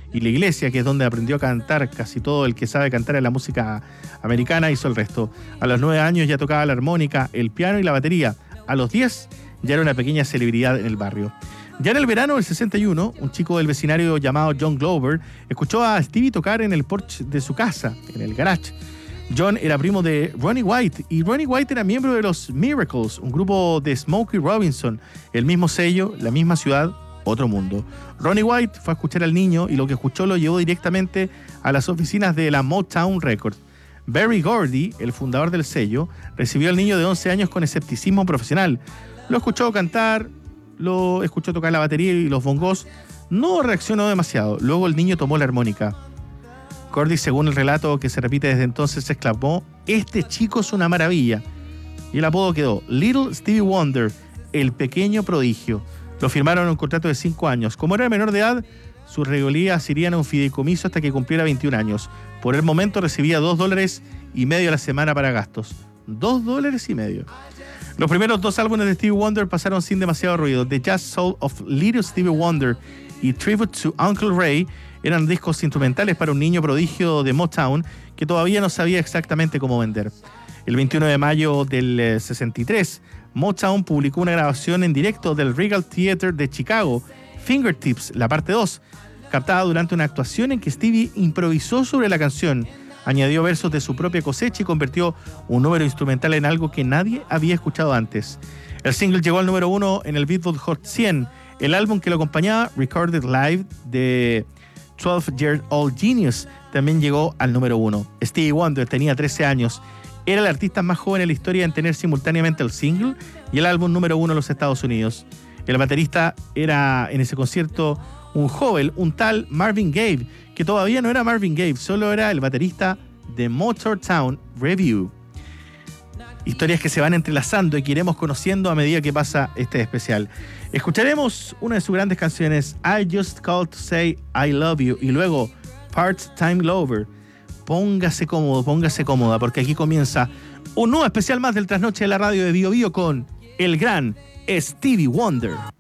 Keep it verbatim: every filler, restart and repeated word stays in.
y la iglesia, que es donde aprendió a cantar. Casi todo el que sabe cantar en la música americana hizo el resto. A los nueve años ya tocaba la armónica, el piano y la batería. A los diez ya era una pequeña celebridad en el barrio. Ya en el verano del sesenta y uno, un chico del vecindario llamado John Glover escuchó a Stevie tocar en el porche de su casa, en el garage. John era primo de Ronnie White, y Ronnie White era miembro de los Miracles, un grupo de Smokey Robinson, el mismo sello, la misma ciudad, otro mundo. Ronnie White fue a escuchar al niño y lo que escuchó lo llevó directamente a las oficinas de la Motown Records. Berry Gordy, el fundador del sello, recibió al niño de once años con escepticismo profesional. Lo escuchó cantar, lo escuchó tocar la batería y los bongos. No reaccionó demasiado. Luego el niño tomó la armónica. Gordy, según el relato que se repite desde entonces, exclamó: "Este chico es una maravilla". Y el apodo quedó Little Stevie Wonder, el pequeño prodigio. Lo firmaron en un contrato de cinco años. Como era menor de edad, sus regalías irían a un fideicomiso hasta que cumpliera veintiún años. Por el momento recibía dos dólares y medio a la semana para gastos. Dos dólares y medio. Los primeros dos álbumes de Stevie Wonder pasaron sin demasiado ruido. The Jazz Soul of Little Stevie Wonder y Tribute to Uncle Ray eran discos instrumentales para un niño prodigio de Motown que todavía no sabía exactamente cómo vender. El veintiuno de mayo del sesenta y tres, Motown publicó una grabación en directo del Regal Theater de Chicago, Fingertips, la parte dos, captada durante una actuación en que Stevie improvisó sobre la canción, añadió versos de su propia cosecha y convirtió un número instrumental en algo que nadie había escuchado antes. El single llegó al número uno en el Billboard Hot cien. El álbum que lo acompañaba, Recorded Live, de twelve year old Genius, también llegó al número uno. Stevie Wonder tenía trece años. Era el artista más joven en la historia en tener simultáneamente el single y el álbum número uno en los Estados Unidos. El baterista era en ese concierto un joven, un tal Marvin Gaye, que todavía no era Marvin Gaye, solo era el baterista de Motown Revue. Historias que se van entrelazando y que iremos conociendo a medida que pasa este especial. Escucharemos una de sus grandes canciones, I Just Called to Say I Love You, y luego Part-Time Lover. Póngase cómodo, póngase cómoda, porque aquí comienza un nuevo especial más del Trasnoche de la radio de Bio Bio con el gran Stevie Wonder.